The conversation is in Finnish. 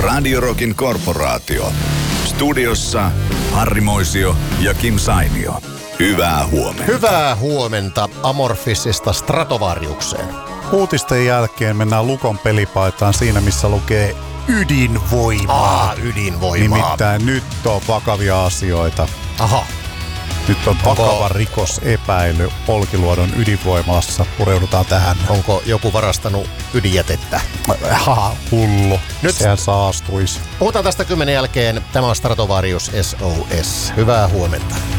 Radio Rockin korporaatio. Studiossa Harri Moisio ja Kim Sainio. Hyvää huomenta. Hyvää huomenta Amorfisista Stratovariukseen. Uutisten jälkeen mennään Lukon pelipaitaan siinä, missä lukee ydinvoimaa. Ydinvoimaa. Nimittäin nyt on vakavia asioita. Aha. Nyt on vakava rikosepäily Olkiluodon ydinvoimalassa. Pureudutaan tähän. Onko joku varastanut ydinjätettä? Hullu. Nyt sehän saastuisi. Puhutaan tästä 10 jälkeen. Tämä on Stratovarius SOS. Hyvää huomenta.